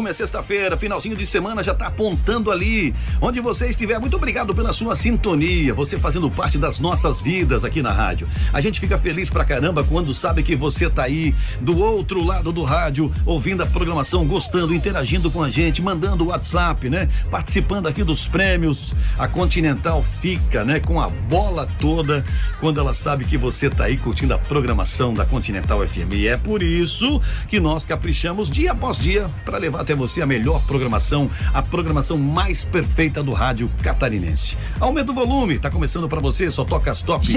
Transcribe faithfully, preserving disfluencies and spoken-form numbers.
é sexta-feira, finalzinho de semana já tá apontando ali. Onde você estiver, muito obrigado pela sua sintonia, você fazendo parte das nossas vidas aqui na rádio. A gente fica feliz pra caramba quando sabe que você tá aí do outro lado do rádio, ouvindo a programação, gostando, interagindo com a gente, mandando o WhatsApp, né? Participando aqui dos prêmios. A Continental fica, né, com a bola toda quando ela sabe que você tá aí curtindo a programação da Continental F M. E é por isso que nós caprichamos dia após dia para levar até você a melhor programação, a programação mais perfeita do rádio catarinense. Aumenta o volume, tá começando para você, só toca as top